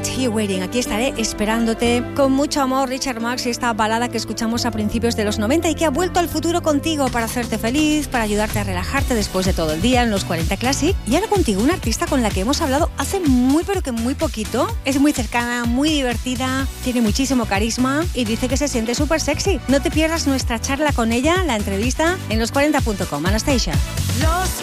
right here waiting. Aquí estaré esperándote con mucho amor. Richard Marx y esta balada que escuchamos a principios de los 90 y que ha vuelto al futuro contigo para hacerte feliz, para ayudarte a relajarte después de todo el día en los 40 Classic. Y ahora contigo, una artista con la que hemos hablado hace muy pero que muy poquito. Es muy cercana, muy divertida, tiene muchísimo carisma y dice que se siente súper sexy. No te pierdas nuestra charla con ella, la entrevista en los40.com. Anastasia.